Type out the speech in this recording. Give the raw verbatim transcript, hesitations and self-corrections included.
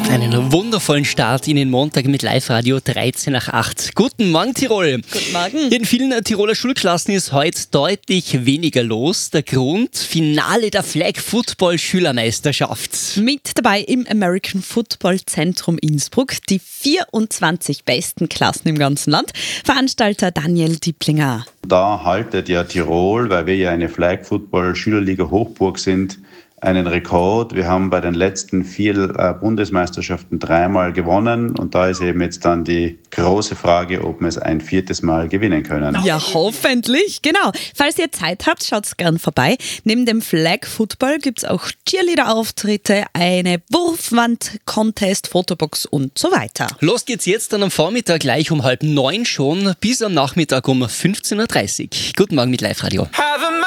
Einen wundervollen Start in den Montag mit Live-Radio dreizehn nach acht. Guten Morgen, Tirol. Guten Morgen. In vielen Tiroler Schulklassen ist heute deutlich weniger los. Der Grund? Finale der Flag Football Schülermeisterschaft. Mit dabei im American Football Zentrum Innsbruck die vierundzwanzig besten Klassen im ganzen Land. Veranstalter Daniel Dieplinger. Da haltet ja Tirol, weil wir ja eine Flag Football Schülerliga Hochburg sind, einen Rekord. Wir haben bei den letzten vier äh, Bundesmeisterschaften dreimal gewonnen und da ist eben jetzt dann die große Frage, ob wir es ein viertes Mal gewinnen können. Ja, hoffentlich, genau. Falls ihr Zeit habt, schaut gern vorbei. Neben dem Flag Football gibt es auch Cheerleader-Auftritte, eine Wurfwand-Contest, Fotobox und so weiter. Los geht's jetzt dann am Vormittag gleich um halb neun schon bis am Nachmittag um fünfzehn Uhr dreißig. Guten Morgen mit Live-Radio. Have a